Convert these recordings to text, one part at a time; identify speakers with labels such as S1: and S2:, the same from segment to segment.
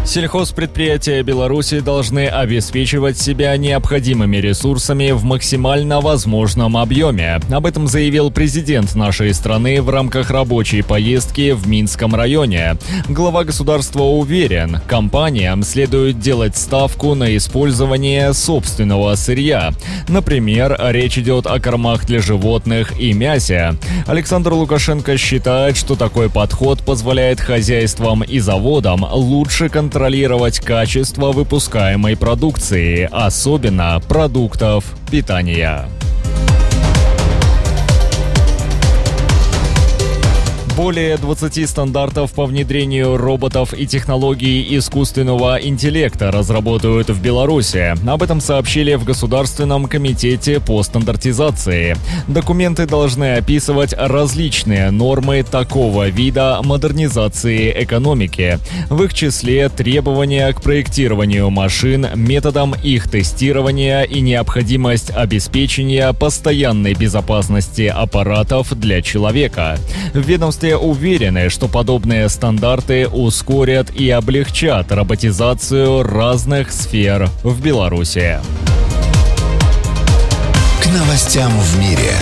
S1: Сельхозпредприятия Беларуси должны обеспечивать себя необходимыми ресурсами в максимально возможном объеме. Об этом заявил президент нашей страны в рамках рабочей поездки в Минском районе. Глава государства уверен, компаниям следует делать ставку на использование собственного сырья. Например, речь идет о кормах для животных и мясе. Александр Лукашенко считает, что такой подход позволяет хозяйствам и заводам лучше контролировать качество выпускаемой продукции, особенно продуктов питания. Более 20 стандартов по внедрению роботов и технологий искусственного интеллекта разработают в Беларуси. Об этом сообщили в Государственном комитете по стандартизации. Документы должны описывать различные нормы такого вида модернизации экономики. В их числе требования к проектированию машин, методам их тестирования и необходимость обеспечения постоянной безопасности аппаратов для человека. В ведомстве уверены, что подобные стандарты ускорят и облегчат роботизацию разных сфер в Беларуси.
S2: К новостям в мире.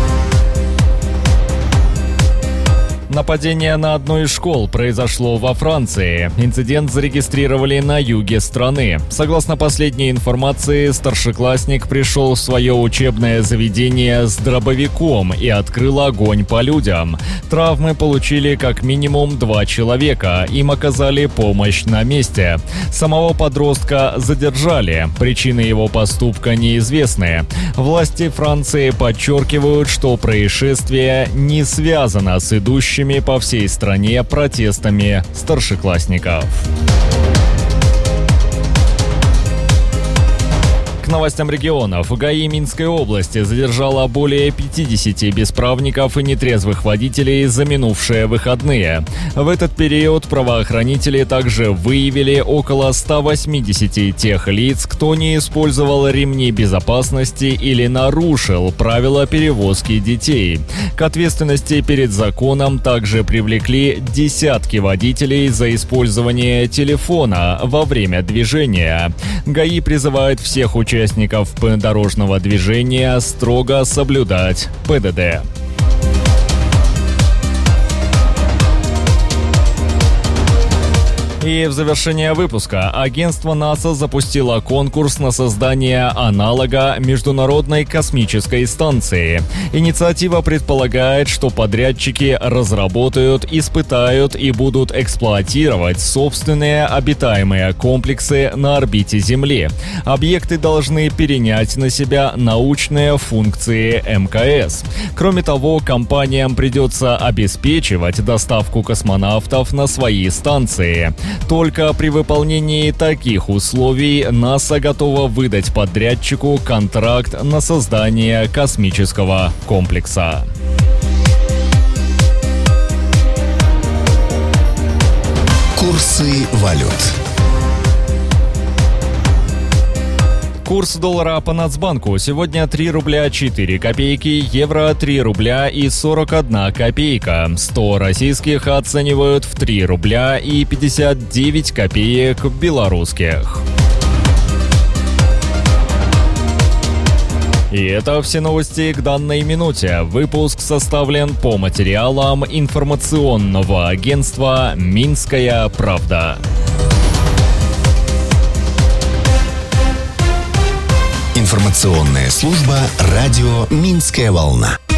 S1: Нападение на одну из школ произошло во Франции. Инцидент зарегистрировали на юге страны. Согласно последней информации, старшеклассник пришел в свое учебное заведение с дробовиком и открыл огонь по людям. Травмы получили как минимум 2 человека. Им оказали помощь на месте. Самого подростка задержали. Причины его поступка неизвестны. Власти Франции подчеркивают, что происшествие не связано с идущими по всей стране протестами старшеклассников. К новостям регионов. ГАИ Минской области задержала более 50 бесправников и нетрезвых водителей за минувшие выходные. В этот период правоохранители также выявили около 180 тех лиц, кто не использовал ремни безопасности или нарушил правила перевозки детей. К ответственности перед законом также привлекли десятки водителей за использование телефона во время движения. ГАИ призывает всех участников дорожного движения строго соблюдать ПДД. И в завершение выпуска агентство НАСА запустило конкурс на создание аналога Международной космической станции. Инициатива предполагает, что подрядчики разработают, испытают и будут эксплуатировать собственные обитаемые комплексы на орбите Земли. Объекты должны перенять на себя научные функции МКС. Кроме того, компаниям придется обеспечивать доставку космонавтов на свои станции. Только при выполнении таких условий НАСА готова выдать подрядчику контракт на создание космического комплекса.
S2: Курсы валют.
S1: Курс доллара по Нацбанку сегодня 3 рубля 4 копейки, евро 3 рубля и 41 копейка. 100 российских оценивают в 3 рубля и 59 копеек белорусских. И это все новости к данной минуте. Выпуск составлен по материалам информационного агентства «Минская правда».
S2: Информационная служба радио «Минская волна».